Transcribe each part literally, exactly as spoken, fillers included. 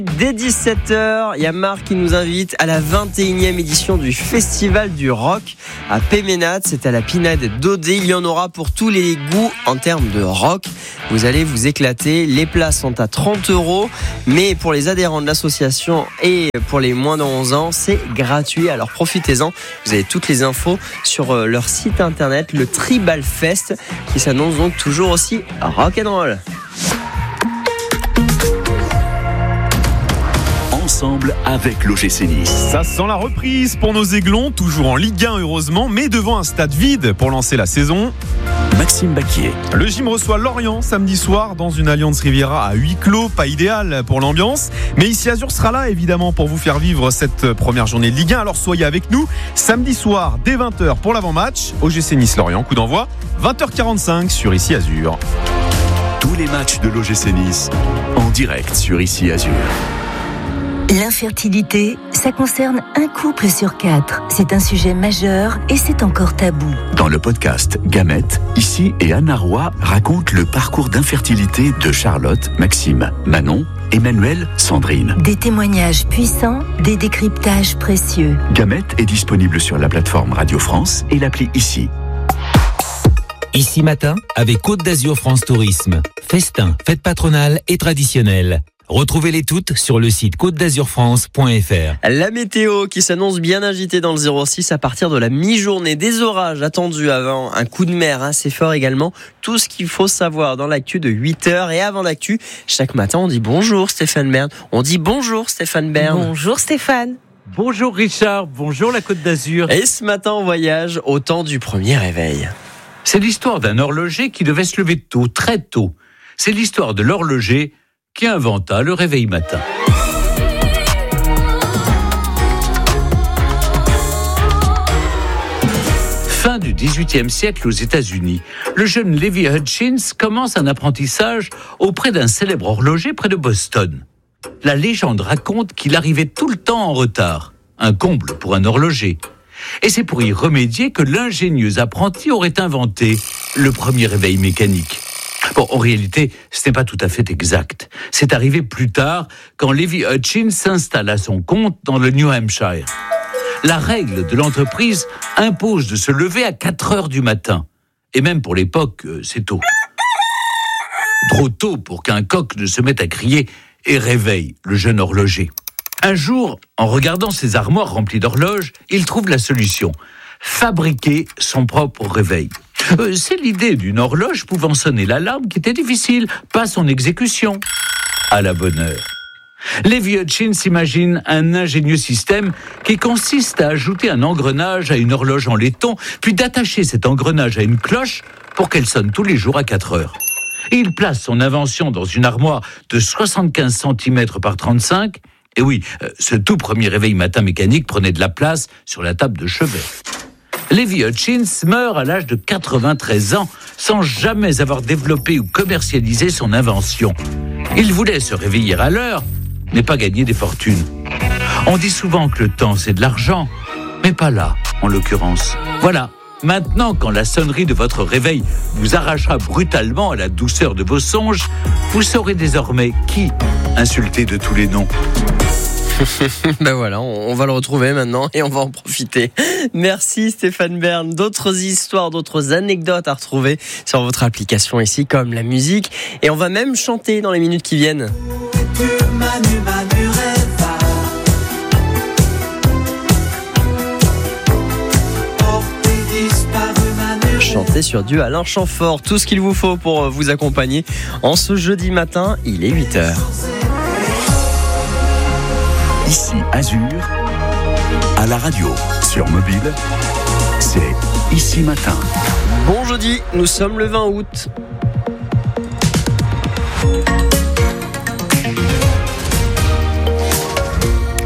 Dès dix-sept heures, il y a Marc qui nous invite à la vingt et unième édition du Festival du Rock à Péménade. C'est à la Pinade d'Audet. Il y en aura pour tous les goûts en termes de rock. Vous allez vous éclater. Les places sont à trente euros. Mais pour les adhérents de l'association et pour les moins de onze ans, c'est gratuit. Alors profitez-en. Vous avez toutes les infos sur leur site internet, le Tribal Fest, qui s'annonce donc toujours aussi rock'n'roll. Ensemble avec l'O G C Nice. Ça sent la reprise pour nos Aiglons, toujours en Ligue un heureusement, mais devant un stade vide pour lancer la saison. Maxime Baquier. Le gym reçoit Lorient samedi soir dans une Allianz Riviera à huis clos, pas idéal pour l'ambiance, mais ici Azur sera là évidemment pour vous faire vivre cette première journée de Ligue un, alors soyez avec nous samedi soir dès vingt heures pour l'avant-match, O G C Nice Lorient, coup d'envoi vingt heures quarante-cinq sur Ici Azur. Tous les matchs de l'O G C Nice en direct sur Ici Azur. L'infertilité, ça concerne un couple sur quatre. C'est un sujet majeur et c'est encore tabou. Dans le podcast Gamète, Ici et Anna Roy racontent le parcours d'infertilité de Charlotte, Maxime, Manon, Emmanuel, Sandrine. Des témoignages puissants, des décryptages précieux. Gamète est disponible sur la plateforme Radio France et l'appli Ici. Ici matin, avec Côte d'Azur France Tourisme. Festin, fête patronale et traditionnelle. Retrouvez-les toutes sur le site côte d'azur france point f r. La météo qui s'annonce bien agitée dans le zéro six à partir de la mi-journée. Des orages attendus avant un coup de mer assez fort également. Tout ce qu'il faut savoir dans l'actu de huit heures. Et avant l'actu, chaque matin on dit bonjour Stéphane Bern. On dit bonjour Stéphane Bern. Bonjour Stéphane. Bonjour Richard, bonjour la Côte d'Azur. Et ce matin on voyage au temps du premier réveil. C'est l'histoire d'un horloger qui devait se lever tôt, très tôt. C'est l'histoire de l'horloger qui inventa le réveil matin. Fin du dix-huitième siècle aux États-Unis, le jeune Levi Hutchins commence un apprentissage auprès d'un célèbre horloger près de Boston. La légende raconte qu'il arrivait tout le temps en retard, un comble pour un horloger. Et c'est pour y remédier que l'ingénieux apprenti aurait inventé le premier réveil mécanique. Bon, en réalité, ce n'est pas tout à fait exact. C'est arrivé plus tard, quand Levi Hutchins s'installe à son compte dans le New Hampshire. La règle de l'entreprise impose de se lever à quatre heures du matin. Et même pour l'époque, c'est tôt. Trop tôt pour qu'un coq ne se mette à crier et réveille le jeune horloger. Un jour, en regardant ses armoires remplies d'horloges, il trouve la solution. Fabriquer son propre réveil. Euh, c'est l'idée d'une horloge pouvant sonner l'alarme qui était difficile, pas son exécution. À la bonne heure. Levi Hutchins imagine un ingénieux système qui consiste à ajouter un engrenage à une horloge en laiton, puis d'attacher cet engrenage à une cloche pour qu'elle sonne tous les jours à quatre heures. Il place son invention dans une armoire de soixante-quinze centimètres par trente-cinq. Et oui, ce tout premier réveil matin mécanique prenait de la place sur la table de chevet. Levi Hutchins meurt à l'âge de quatre-vingt-treize ans sans jamais avoir développé ou commercialisé son invention. Il voulait se réveiller à l'heure, mais pas gagner des fortunes. On dit souvent que le temps c'est de l'argent, mais pas là, en l'occurrence. Voilà, maintenant quand la sonnerie de votre réveil vous arrachera brutalement à la douceur de vos songes, vous saurez désormais qui insulter de tous les noms. Ben voilà, on va le retrouver maintenant et on va en profiter. Merci Stéphane Bern. D'autres histoires, d'autres anecdotes à retrouver sur votre application ici, comme la musique. Et on va même chanter dans les minutes qui viennent. Chanter sur du Alain Chamfort. Tout ce qu'il vous faut pour vous accompagner en ce jeudi matin, il est huit heures. Ici Azur, à la radio, sur mobile, c'est Ici Matin. Bon jeudi, nous sommes le vingt août.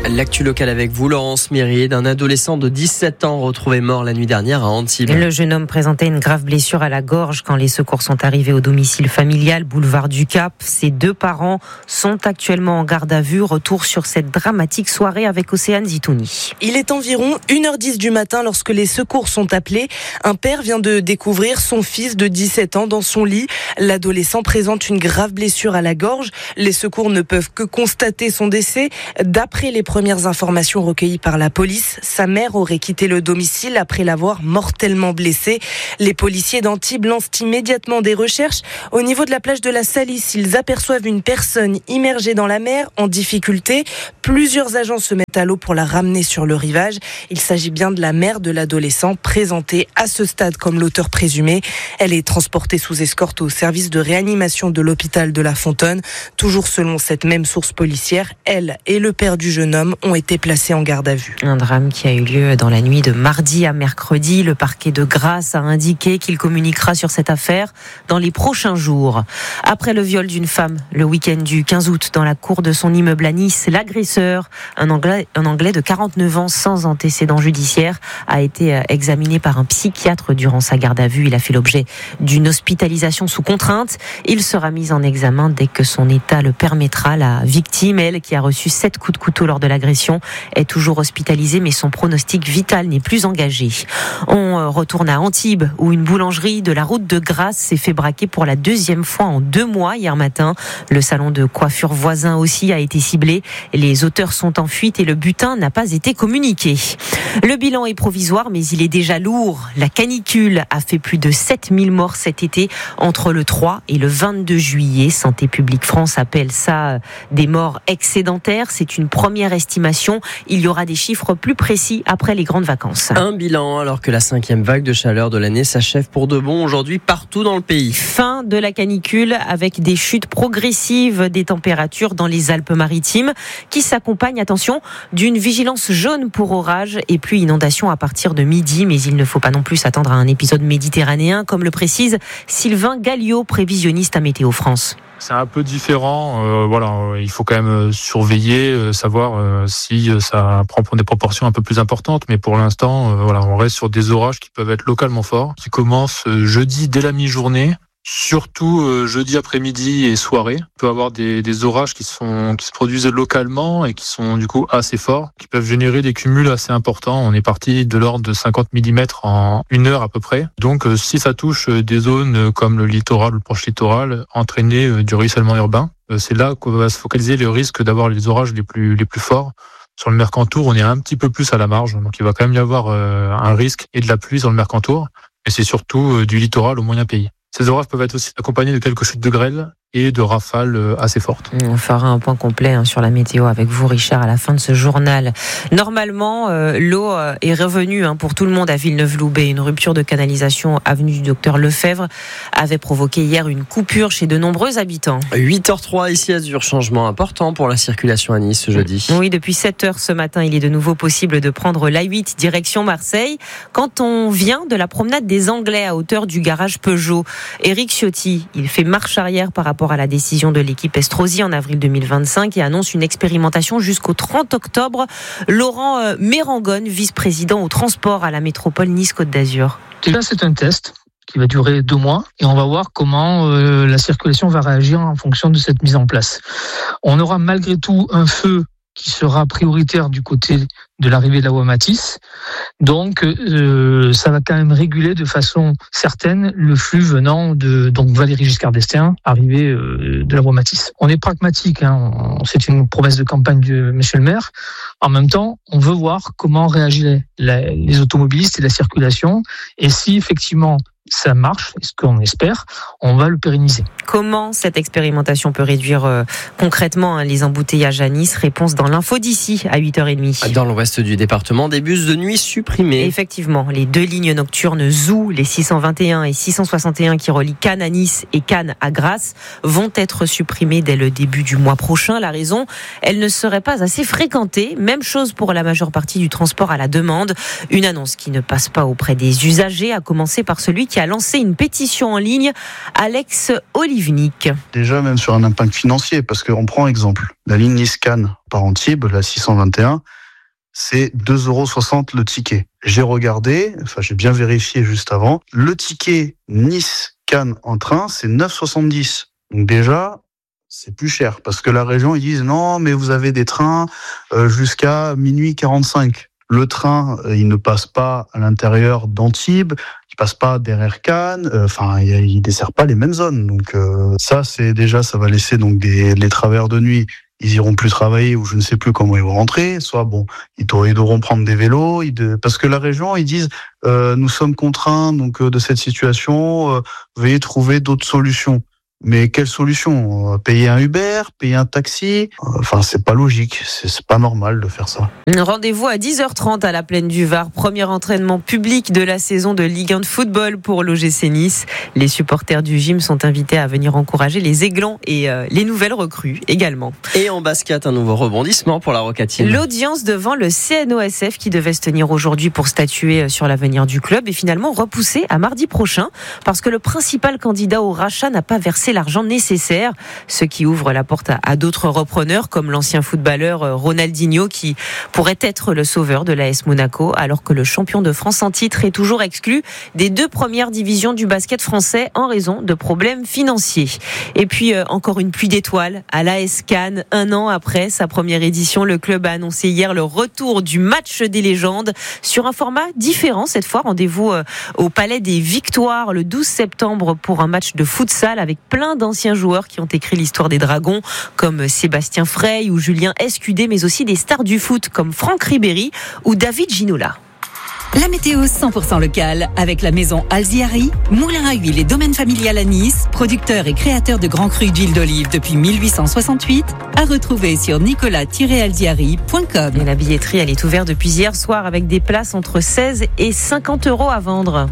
L'actu locale avec vous, Laurence Méride. Un adolescent de dix-sept ans retrouvé mort la nuit dernière à Antibes. Le jeune homme présentait une grave blessure à la gorge quand les secours sont arrivés au domicile familial, boulevard du Cap. Ses deux parents sont actuellement en garde à vue. Retour sur cette dramatique soirée avec Océane Zitouni. Il est environ une heure dix du matin lorsque les secours sont appelés. Un père vient de découvrir son fils de dix-sept ans dans son lit. L'adolescent présente une grave blessure à la gorge. Les secours ne peuvent que constater son décès. D'après les premières informations recueillies par la police, sa mère aurait quitté le domicile après l'avoir mortellement blessé. Les policiers d'Antibes lancent immédiatement des recherches. Au niveau de la plage de la Salisse, ils aperçoivent une personne immergée dans la mer en difficulté. Plusieurs agents se mettent à l'eau pour la ramener sur le rivage. Il s'agit bien de la mère de l'adolescent, présentée à ce stade comme l'auteur présumé. Elle est transportée sous escorte au service de réanimation de l'hôpital de La Fontaine. Toujours selon cette même source policière, elle et le père du jeune homme ont été placés en garde à vue. Un drame qui a eu lieu dans la nuit de mardi à mercredi. Le parquet de Grasse a indiqué qu'il communiquera sur cette affaire dans les prochains jours. Après le viol d'une femme le week-end du quinze août dans la cour de son immeuble à Nice, l'agresseur, un Anglais, un Anglais de quarante-neuf ans sans antécédent judiciaire, a été examiné par un psychiatre durant sa garde à vue. Il a fait l'objet d'une hospitalisation sous contrainte. Il sera mis en examen dès que son état le permettra. La victime, elle, qui a reçu sept coups de couteau lors de l'agression, est toujours hospitalisée, mais son pronostic vital n'est plus engagé. On retourne à Antibes, où une boulangerie de la route de Grasse s'est fait braquer pour la deuxième fois en deux mois hier matin. Le salon de coiffure voisin aussi a été ciblé. Les auteurs sont en fuite et le butin n'a pas été communiqué. Le bilan est provisoire, mais il est déjà lourd. La canicule a fait plus de sept mille morts cet été entre le trois et le vingt-deux juillet. Santé publique France appelle ça des morts excédentaires. C'est une première estimation. Il y aura des chiffres plus précis après les grandes vacances. Un bilan alors que la cinquième vague de chaleur de l'année s'achève pour de bon aujourd'hui partout dans le pays. Fin de la canicule avec des chutes progressives des températures dans les Alpes-Maritimes qui s'accompagnent, attention, d'une vigilance jaune pour orage et pluie inondation à partir de midi. Mais il ne faut pas non plus s'attendre à un épisode méditerranéen, comme le précise Sylvain Galliot, prévisionniste à Météo France. C'est un peu différent. Euh, voilà, il faut quand même surveiller, euh, savoir euh, si ça prend des proportions un peu plus importantes. Mais pour l'instant, euh, voilà, on reste sur des orages qui peuvent être localement forts, qui commencent euh, jeudi dès la mi-journée. Surtout euh, jeudi après-midi et soirée, on peut avoir des, des orages qui sont qui se produisent localement et qui sont du coup assez forts, qui peuvent générer des cumuls assez importants. On est parti de l'ordre de cinquante millimètres en une heure à peu près. Donc euh, si ça touche des zones comme le littoral ou le proche littoral, entraîner euh, du ruissellement urbain, euh, c'est là qu'on va se focaliser le risque d'avoir les orages les plus les plus forts. Sur le Mercantour, on est un petit peu plus à la marge, donc il va quand même y avoir euh, un risque et de la pluie sur le Mercantour, et c'est surtout euh, du littoral au moyen pays. Ces orages peuvent être aussi accompagnés de quelques chutes de grêle et de rafales assez fortes. On fera un point complet hein, sur la météo avec vous, Richard, à la fin de ce journal. Normalement, euh, l'eau euh, est revenue hein, pour tout le monde à Villeneuve-Loubet. Une rupture de canalisation avenue du Docteur Lefebvre avait provoqué hier une coupure chez de nombreux habitants. huit heures trois ici à Azur, changement important pour la circulation à Nice ce jeudi. Oui, depuis sept heures ce matin, il est de nouveau possible de prendre l'A huit direction Marseille quand on vient de la promenade des Anglais à hauteur du garage Peugeot. Éric Ciotti, il fait marche arrière par rapport à la décision de l'équipe Estrosi en avril deux mille vingt-cinq et annonce une expérimentation jusqu'au trente octobre. Laurent Mérangone, vice-président au transport à la métropole Nice-Côte d'Azur. Déjà, c'est un test qui va durer deux mois et on va voir comment euh, la circulation va réagir en fonction de cette mise en place. On aura malgré tout un feu qui sera prioritaire du côté de l'arrivée de la voie Matisse. Donc, euh, ça va quand même réguler de façon certaine le flux venant de donc Valéry Giscard d'Estaing, arrivée euh, de la voie Matisse. On est pragmatique, hein, c'est une promesse de campagne de Monsieur le maire. En même temps, on veut voir comment réagiraient la, les automobilistes et la circulation, et si effectivement ça marche, ce qu'on espère, on va le pérenniser. Comment cette expérimentation peut réduire euh, concrètement hein, les embouteillages à Nice? Réponse dans l'info d'ici à huit heures trente. Dans l'ouest du département, des bus de nuit supprimés. Et effectivement, les deux lignes nocturnes Zou, les six cent vingt et un et six cent soixante et un qui relient Cannes à Nice et Cannes à Grasse, vont être supprimées dès le début du mois prochain. La raison, elles ne seraient pas assez fréquentées. Même chose pour la majeure partie du transport à la demande. Une annonce qui ne passe pas auprès des usagers, à commencer par celui qui qui a lancé une pétition en ligne. Alex Olivnik. Déjà, même sur un impact financier, parce qu'on prend exemple, la ligne Nice-Cannes par Antibes, la six cent vingt et un, c'est deux euros soixante le ticket. J'ai regardé, enfin j'ai bien vérifié juste avant, le ticket Nice-Cannes en train, c'est neuf euros soixante-dix. Donc déjà, c'est plus cher, parce que la région, ils disent non, mais vous avez des trains euh, jusqu'à minuit quarante-cinq. Le train, euh, il ne passe pas à l'intérieur d'Antibes, il passe pas derrière Cannes, enfin, euh, il, il dessert pas les mêmes zones. Donc euh, ça, c'est déjà, ça va laisser donc des les travailleurs de nuit. Ils iront plus travailler ou je ne sais plus comment ils vont rentrer. Soit bon, ils devront prendre des vélos, ils de... parce que la région, ils disent euh, nous sommes contraints donc de cette situation. Euh, veuillez trouver d'autres solutions. Mais quelle solution ? Payer un Uber, payer un taxi ? Enfin, c'est pas logique, c'est, c'est pas normal de faire ça. Rendez-vous à dix heures trente à la Plaine du Var. Premier entraînement public de la saison de Ligue un de football pour l'O G C Nice. Les supporters du gym sont invités à venir encourager les Aiglons et euh, les nouvelles recrues également. Et en basket, un nouveau rebondissement pour la Rocatine. L'audience devant le C N O S F qui devait se tenir aujourd'hui pour statuer sur l'avenir du club est finalement repoussée à mardi prochain parce que le principal candidat au rachat n'a pas versé l'argent nécessaire, ce qui ouvre la porte à, à d'autres repreneurs comme l'ancien footballeur Ronaldinho qui pourrait être le sauveur de l'A S Monaco alors que le champion de France en titre est toujours exclu des deux premières divisions du basket français en raison de problèmes financiers. Et puis euh, encore une pluie d'étoiles à l'A S Cannes. Un an après sa première édition, le club a annoncé hier le retour du match des légendes sur un format différent cette fois. Rendez-vous euh, au Palais des Victoires le douze septembre pour un match de futsal avec plein d'anciens joueurs qui ont écrit l'histoire des Dragons comme Sébastien Frey ou Julien Escudé, mais aussi des stars du foot comme Franck Ribéry ou David Ginola. La météo cent pour cent locale avec la maison Alziari, moulin à huile et domaine familial à Nice, producteur et créateur de grands crus d'huile d'olive depuis mille huit cent soixante-huit, à retrouver sur nicolas tiret alziari point com. Et la billetterie, elle est ouverte depuis hier soir avec des places entre seize et cinquante euros à vendre.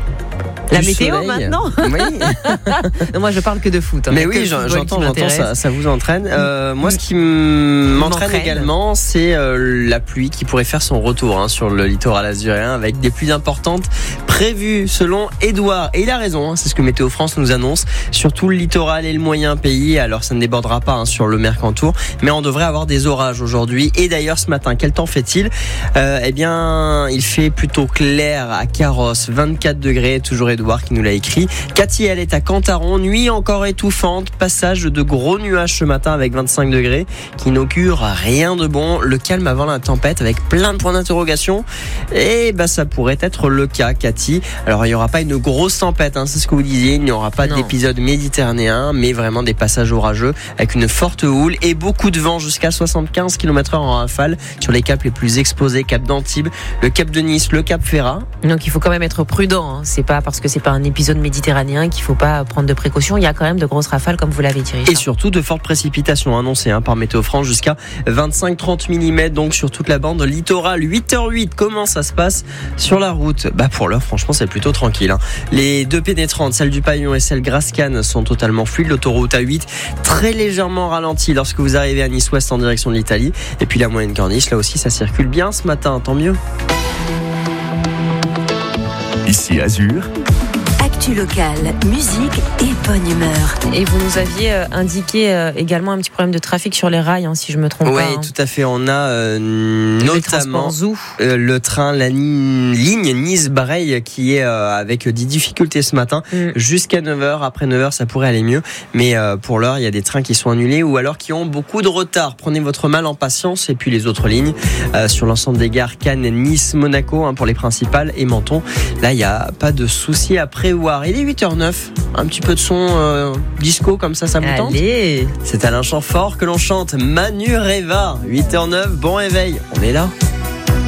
La Du météo soleil. maintenant. Oui. Non, moi je parle que de foot. Hein. Mais Que oui, le j'en- football j'entends, qui j'entends m'intéresse. ça, ça vous entraîne. Euh, moi, ce qui m'entraîne M'entraîne. également, c'est euh, la pluie qui pourrait faire son retour hein, sur le littoral azurien avec des pluies importantes prévues selon Édouard. Et il a raison, hein, c'est ce que Météo France nous annonce sur tout le littoral et le moyen pays. Alors ça ne débordera pas hein, sur le Mercantour, mais on devrait avoir des orages aujourd'hui. Et d'ailleurs ce matin, quel temps fait-il ? euh, Eh bien, il fait plutôt clair à Carrosse, vingt-quatre degrés, toujours Édouard qui nous l'a écrit. Cathy, elle est à Cantaron, nuit encore étouffante, passage de gros nuages ce matin avec vingt-cinq degrés, qui n'augure rien de bon. Le calme avant la tempête avec plein de points d'interrogation. Et bah ça pourrait être le cas, Cathy. Alors il n'y aura pas une grosse tempête, hein, c'est ce que vous disiez. Il n'y aura pas Non. d'épisode méditerranéen, mais vraiment des passages orageux avec une forte houle et beaucoup de vent jusqu'à soixante-quinze kilomètres heure en rafale sur les caps les plus exposés, cap d'Antibes, le cap de Nice, le cap Ferrat. Donc il faut quand même être prudent. Hein. C'est pas parce que c'est pas un épisode méditerranéen qu'il faut pas prendre de précautions. Il y a quand même de grosses rafales comme vous l'avez dit. Richard. Et surtout de fortes précipitations annoncées hein, par Météo France jusqu'à vingt-cinq à trente millimètres donc sur toute la bande littorale. huit heures huit, comment ça se passe sur la route ? Bah pour l'heure franchement c'est plutôt tranquille. Hein. Les deux pénétrantes, celle du Paillon et celle Grasse-Cannes sont totalement fluides. L'autoroute A huit très légèrement ralentie lorsque vous arrivez à Nice-Ouest en direction de l'Italie. Et puis la moyenne corniche, là aussi ça circule bien ce matin, tant mieux. Ici Azur. Actu locale, musique et bonne humeur. Et vous nous aviez euh, indiqué euh, également un petit problème de trafic sur les rails, hein, si je me trompe Oui, pas. hein. tout à fait. On a euh, Le notamment transport Zou. euh, le train, la ni- ligne Nice-Bareilles qui est euh, avec des difficultés ce matin Mm. jusqu'à neuf heures. Après neuf heures, ça pourrait aller mieux. Mais euh, pour l'heure, il y a des trains qui sont annulés ou alors qui ont beaucoup de retard. Prenez votre mal en patience. Et puis les autres lignes euh, sur l'ensemble des gares Cannes, Nice, Monaco hein, pour les principales et Menton. Là, il n'y a pas de souci à prévoir. Il est huit heures neuf. Un petit peu de son euh, disco comme ça, ça vous tente ? Allez. C'est Alain Chamfort que l'on chante Manu Reva. huit heures neuf, bon réveil. On est là.